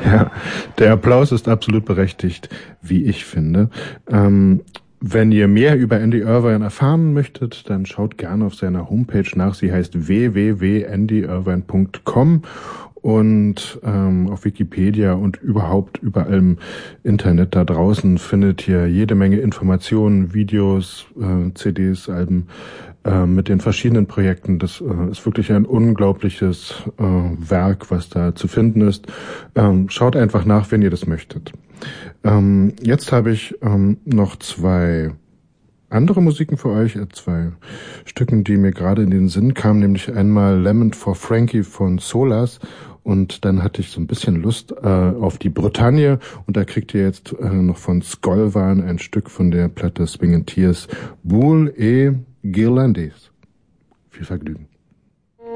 Ja, der Applaus ist absolut berechtigt, wie ich finde. Wenn ihr mehr über Andy Irvine erfahren möchtet, dann schaut gerne auf seiner Homepage nach. Sie heißt www.andyirvine.com und auf Wikipedia und überhaupt überall im Internet da draußen findet ihr jede Menge Informationen, Videos, CDs, Alben mit den verschiedenen Projekten. Das ist wirklich ein unglaubliches Werk, was da zu finden ist. Schaut einfach nach, wenn ihr das möchtet. Jetzt habe ich noch zwei andere Musiken für euch, zwei Stücken, die mir gerade in den Sinn kamen, nämlich einmal Lemon for Frankie von Solas und dann hatte ich so ein bisschen Lust auf die Bretagne und da kriegt ihr jetzt noch von Skolvan ein Stück von der Platte Swingin' Tears, Boule et Guirlandes. Viel Vergnügen.